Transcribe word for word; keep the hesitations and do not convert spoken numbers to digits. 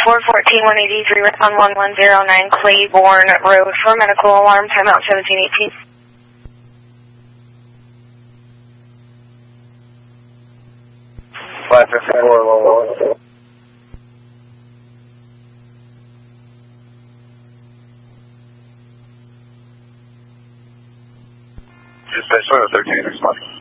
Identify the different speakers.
Speaker 1: four fourteen, one eighty-three on one one zero nine Claiborne Road for medical alarm, timeout seventeen eighteen.
Speaker 2: five fifty-four, one one. Dispatch thirteen, responding.